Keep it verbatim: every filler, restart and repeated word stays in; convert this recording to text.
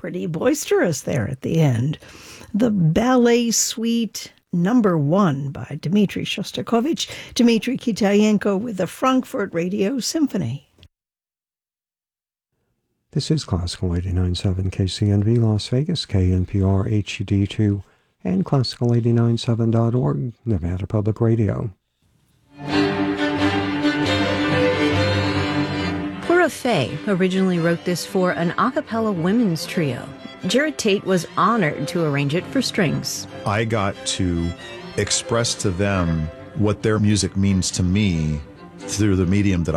pretty boisterous there at the end. The Ballet Suite Number One by Dmitri Shostakovich, Dmitri Kitayenko with the Frankfurt Radio Symphony. This is Classical eighty-nine point seven K C N V Las Vegas, K N P R H D two, and Classical eighty-nine point seven dot org, Nevada Public Radio. Pura Fey originally wrote this for an a cappella women's trio. Jared Tate was honored to arrange it for strings. I got to express to them what their music means to me through the medium that